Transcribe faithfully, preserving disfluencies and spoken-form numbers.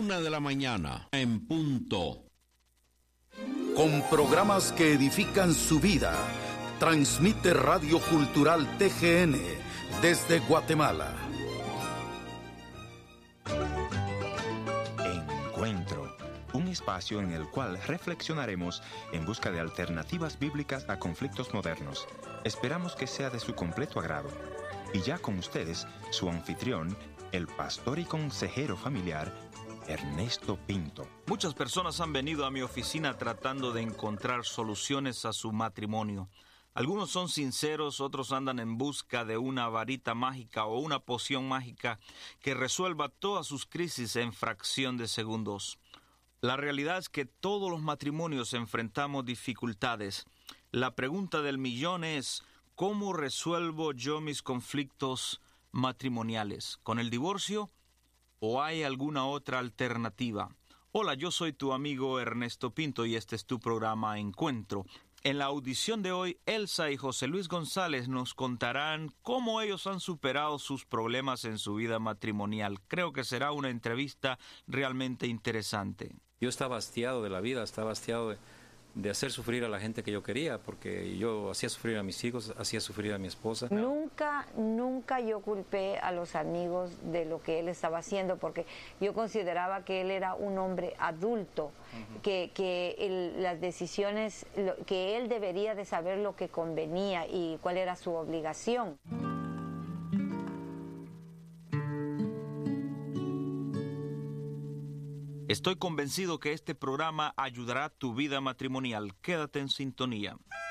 una de la mañana, en punto. Con programas que edifican su vida, transmite Radio Cultural T G N desde Guatemala. Encuentro, un espacio en el cual reflexionaremos en busca de alternativas bíblicas a conflictos modernos. Esperamos que sea de su completo agrado. Y ya con ustedes, su anfitrión, el pastor y consejero familiar, Ernesto Pinto. Muchas personas han venido a mi oficina tratando de encontrar soluciones a su matrimonio. Algunos son sinceros, otros andan en busca de una varita mágica o una poción mágica que resuelva todas sus crisis en fracción de segundos. La realidad es que todos los matrimonios enfrentamos dificultades. La pregunta del millón es, ¿cómo resuelvo yo mis conflictos matrimoniales? ¿Con el divorcio o hay alguna otra alternativa? Hola, yo soy tu amigo Ernesto Pinto y este es tu programa Encuentro. En la audición de hoy, Elsa y José Luis González nos contarán cómo ellos han superado sus problemas en su vida matrimonial. Creo que será una entrevista realmente interesante. Yo estaba hastiado de la vida, estaba hastiado de, de hacer sufrir a la gente que yo quería, porque yo hacía sufrir a mis hijos, hacía sufrir a mi esposa. Nunca, nunca yo culpé a los amigos de lo que él estaba haciendo, porque yo consideraba que él era un hombre adulto, uh-huh. que, que el, las decisiones, lo, que él debería de saber lo que convenía y cuál era su obligación. Estoy convencido que este programa ayudará a tu vida matrimonial. Quédate en sintonía.